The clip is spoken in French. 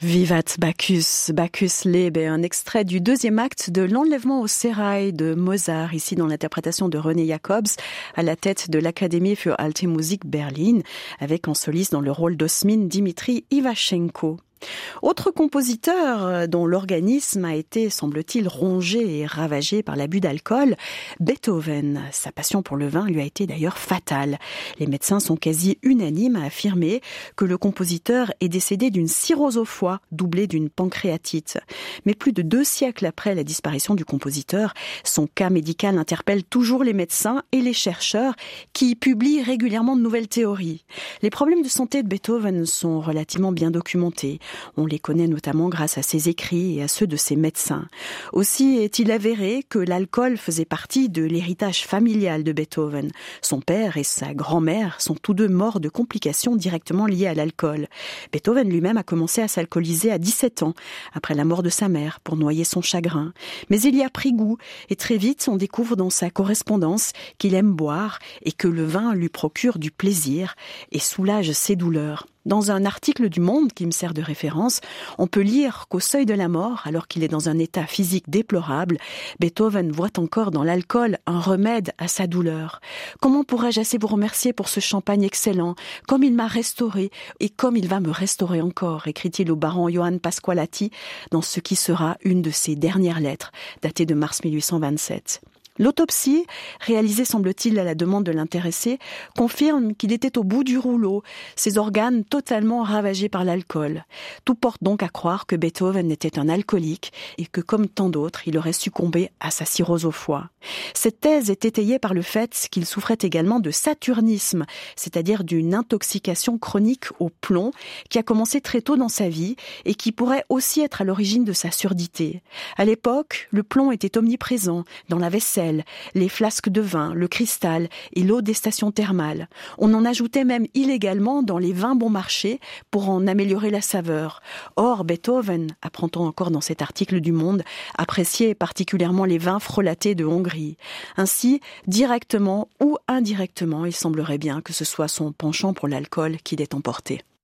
Vivat Bacchus, Bacchus lebe, un extrait du deuxième acte de l'Enlèvement au sérail de Mozart, ici dans l'interprétation de René Jacobs, à la tête de l'Akademie für Alte Musik Berlin, avec en soliste dans le rôle d'Osmin Dimitri Ivashenko. Autre compositeur dont l'organisme a été, semble-t-il, rongé et ravagé par l'abus d'alcool, Beethoven. Sa passion pour le vin lui a été d'ailleurs fatale. Les médecins sont quasi unanimes à affirmer que le compositeur est décédé d'une cirrhose au foie, doublée d'une pancréatite. Mais plus de 2 siècles après la disparition du compositeur, son cas médical interpelle toujours les médecins et les chercheurs qui publient régulièrement de nouvelles théories. Les problèmes de santé de Beethoven sont relativement bien documentés. On les connaît notamment grâce à ses écrits et à ceux de ses médecins. Aussi est-il avéré que l'alcool faisait partie de l'héritage familial de Beethoven. Son père et sa grand-mère sont tous deux morts de complications directement liées à l'alcool. Beethoven lui-même a commencé à s'alcooliser à 17 ans, après la mort de sa mère, pour noyer son chagrin. Mais il y a pris goût, et très vite on découvre dans sa correspondance qu'il aime boire et que le vin lui procure du plaisir et soulage ses douleurs. Dans un article du Monde qui me sert de référence, on peut lire qu'au seuil de la mort, alors qu'il est dans un état physique déplorable, Beethoven voit encore dans l'alcool un remède à sa douleur. « Comment pourrais-je assez vous remercier pour ce champagne excellent, comme il m'a restauré et comme il va me restaurer encore », écrit-il au baron Johann Pasqualati dans ce qui sera une de ses dernières lettres, datée de mars 1827. L'autopsie, réalisée semble-t-il à la demande de l'intéressé, confirme qu'il était au bout du rouleau, ses organes totalement ravagés par l'alcool. Tout porte donc à croire que Beethoven était un alcoolique et que, comme tant d'autres, il aurait succombé à sa cirrhose au foie. Cette thèse est étayée par le fait qu'il souffrait également de saturnisme, c'est-à-dire d'une intoxication chronique au plomb qui a commencé très tôt dans sa vie et qui pourrait aussi être à l'origine de sa surdité. À l'époque, le plomb était omniprésent dans la vaisselle, les flasques de vin, le cristal et l'eau des stations thermales. On en ajoutait même illégalement dans les vins bon marché pour en améliorer la saveur. Or, Beethoven, apprend-on encore dans cet article du Monde, appréciait particulièrement les vins frelatés de Hongrie. Ainsi, directement ou indirectement, il semblerait bien que ce soit son penchant pour l'alcool qui l'ait emporté.